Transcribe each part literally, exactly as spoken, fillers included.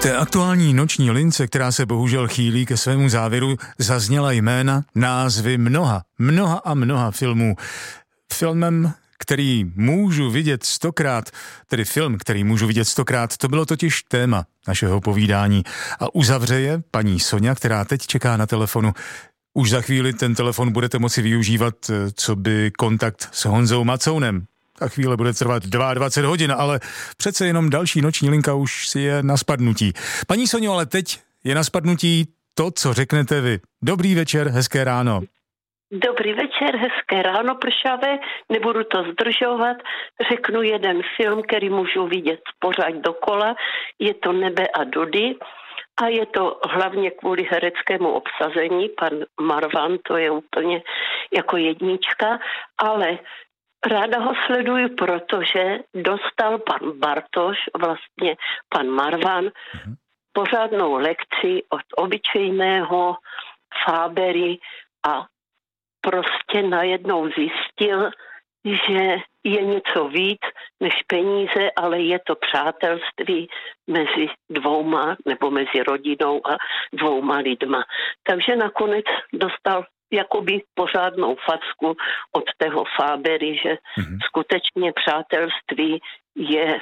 té aktuální noční lince, která se bohužel chýlí ke svému závěru, zazněla jména, názvy mnoha, mnoha a mnoha filmů. Filmem, který můžu vidět stokrát, tedy film, který můžu vidět stokrát, to bylo totiž téma našeho povídání. A uzavře je paní Soňa, která teď čeká na telefonu. Už za chvíli ten telefon budete moci využívat, co by kontakt s Honzou Macounem. Ta chvíle bude trvat dvacet dva hodin, ale přece jenom další noční linka už si je na spadnutí. Paní Soňo, ale teď je na spadnutí to, co řeknete vy. Dobrý večer, hezké ráno. Dobrý večer, hezké ráno pršavé, nebudu to zdržovat, řeknu jeden film, který můžu vidět pořád dokola, je to Nebe a Dudy a je to hlavně kvůli hereckému obsazení, pan Marwan, to je úplně jako jednička, ale ráda ho sleduju, protože dostal pan Bartoš, vlastně pan Marwan, mm-hmm. pořádnou lekci od obyčejného Fábery a prostě najednou zjistil, že je něco víc než peníze, ale je to přátelství mezi dvouma nebo mezi rodinou a dvouma lidma. Takže nakonec dostal jakoby pořádnou facku od toho Fábery, že mm-hmm. skutečně přátelství je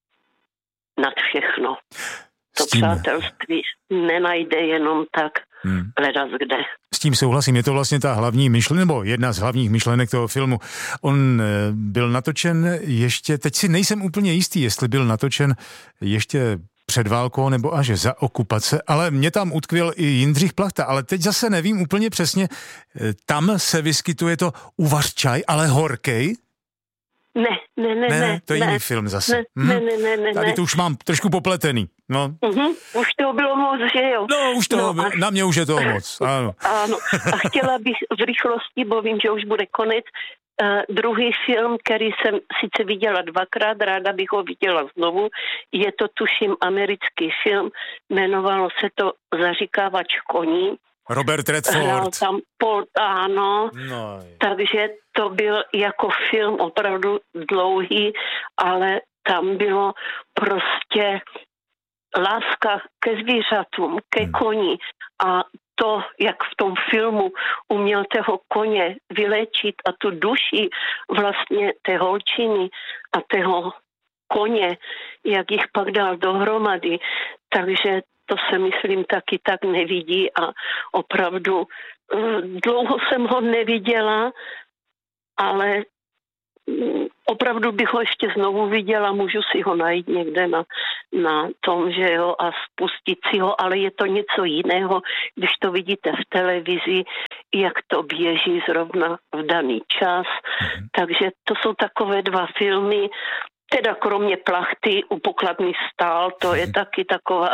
nad všechno. To tím... přátelství nenajde jenom tak hmm. hledat kde. S tím souhlasím, je to vlastně ta hlavní myšlenka, nebo jedna z hlavních myšlenek toho filmu. On byl natočen ještě, teď si nejsem úplně jistý, jestli byl natočen ještě před válkou nebo až za okupace, ale mě tam utkvěl i Jindřich Plachta, ale teď zase nevím úplně přesně, tam se vyskytuje to uvař čaj, ale horkej? Ne, ne, ne, ne. Ne, to je ne, jiný film zase. Ne, hm? ne, ne, ne, ne. Tady to už mám trošku popletený. No. Uh-huh. Už toho bylo moc, že jo? No, už toho, no, a... na mě už je toho moc, ano. Ano, a chtěla bych v rychlosti, bo vím, že už bude konec, uh, druhý film, který jsem sice viděla dvakrát, ráda bych ho viděla znovu, je to tuším americký film, jmenovalo se to Zaříkávač koní. Robert Redford. Tam Paul, ano, no. Takže to byl jako film opravdu dlouhý, ale tam bylo prostě láska ke zvířatům, ke koni a to, jak v tom filmu uměl toho koně vylečit a tu duši vlastně té holčiny a toho koně, jak jich pak dal dohromady, takže to se myslím taky tak nevidí a opravdu dlouho jsem ho neviděla, ale opravdu bych ho ještě znovu viděla, můžu si ho najít někde na, na tom, že jo, a spustit si ho, ale je to něco jiného, když to vidíte v televizi, jak to běží zrovna v daný čas. Mm-hmm. Takže to jsou takové dva filmy, teda kromě Plachty u pokladny stál, to je taky taková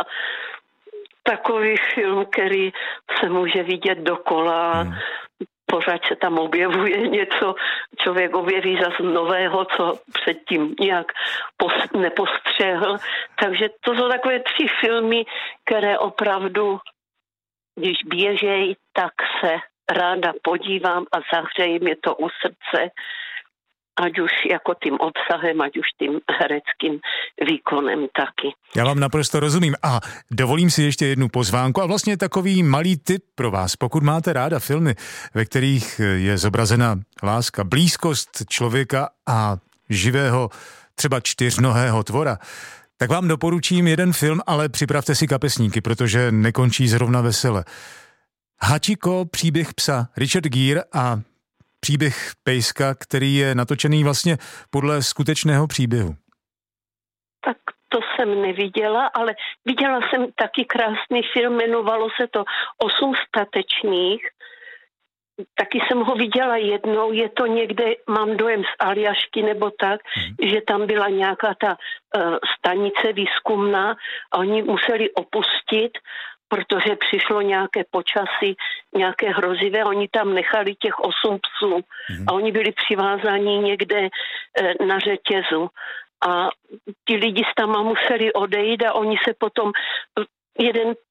takový film, který se může vidět dokola, mm. pořád se tam objevuje něco, člověk objeví zase nového, co předtím nějak post, nepostřehl. Takže to jsou takové tři filmy, které opravdu, když běžejí, tak se ráda podívám a zahřejí mě to u srdce, ať už jako tím obsahem, ať už tím hereckým výkonem taky. Já vám naprosto rozumím a dovolím si ještě jednu pozvánku a vlastně takový malý tip pro vás. Pokud máte ráda filmy, ve kterých je zobrazena láska, blízkost člověka a živého, třeba čtyřnohého tvora, tak vám doporučím jeden film, ale připravte si kapesníky, protože nekončí zrovna vesele. Hachiko, příběh psa, Richard Gere a příběh pejska, který je natočený vlastně podle skutečného příběhu. Tak to jsem neviděla, ale viděla jsem taky krásný film, jmenovalo se to Osm statečných. Taky jsem ho viděla jednou, je to někde, mám dojem z Aljašky nebo tak, mm. že tam byla nějaká ta uh, stanice výzkumná a oni museli opustit, protože přišlo nějaké počasí, nějaké hrozivé, oni tam nechali těch osm psů mm. a oni byli přivázáni někde e, na řetězu. A ti lidi s tam museli odejít a oni se potom, jeden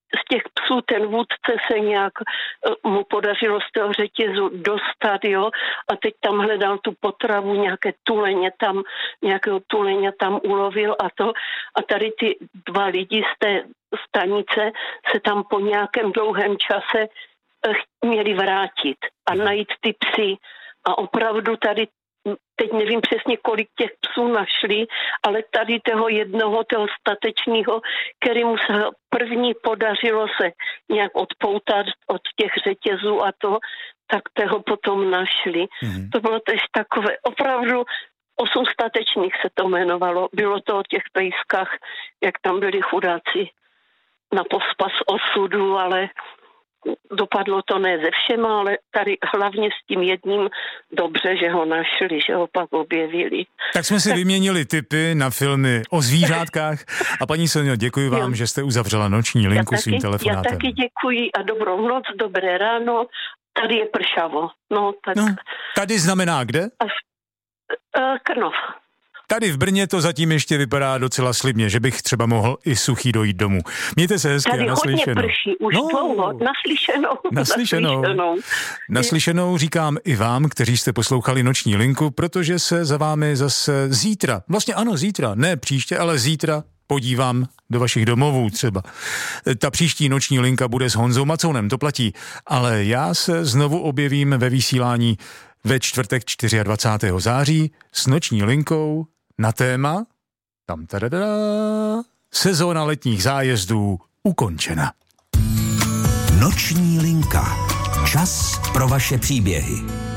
z těch psů ten vůdce se nějak mu podařilo z toho řetězu dostat, jo, a teď tam hledal tu potravu, nějaké tuleně tam, nějakého tuleně tam ulovil a to. A tady ty dva lidi z té stanice se tam po nějakém dlouhém čase měli vrátit a najít ty psy. A opravdu tady, teď nevím přesně, kolik těch psů našli, ale tady toho jednoho, toho statečného, kterému se první podařilo se nějak odpoutat od těch řetězů a to, tak toho potom našli. Mm-hmm. To bylo tež takové, opravdu osm statečných se to jmenovalo. Bylo to o těch pejskách, jak tam byli chudáci na pospas osudu, ale dopadlo to ne ze všema, ale tady hlavně s tím jedním dobře, že ho našli, že ho pak objevili. Tak jsme si tak vyměnili tipy na filmy o zvířátkách a paní Sonjo, děkuji vám, jo. že jste uzavřela noční linku taky, svým telefonátem. Já taky děkuji a dobrou noc, dobré ráno. Tady je pršavo. No, tak... no, tady znamená kde? Až, uh, Krnov. Tady v Brně to zatím ještě vypadá docela slibně, že bych třeba mohl i suchý dojít domů. Mějte se hezky tady a naslyšenou. Tady hodně prší, už no, dlouho, naslyšenou. Naslyšenou. naslyšenou. Naslyšenou říkám i vám, kteří jste poslouchali noční linku, protože se za vámi zase zítra, vlastně ano zítra, ne příště, ale zítra podívám do vašich domovů třeba. Ta příští noční linka bude s Honzou Macounem, to platí, ale já se znovu objevím ve vysílání ve čtvrtek dvacátého čtvrtého září s noční linkou na téma tam tadadá, sezóna letních zájezdů ukončena. Noční linka. Čas pro vaše příběhy.